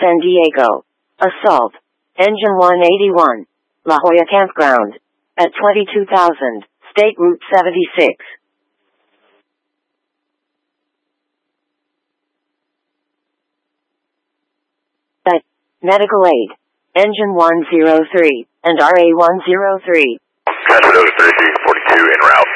San Diego. Assault. Engine 181. La Jolla Campground. At 22,000, State Route 76. Medical aid. Engine 103 and RA 103. Transfer 03, 42 en route.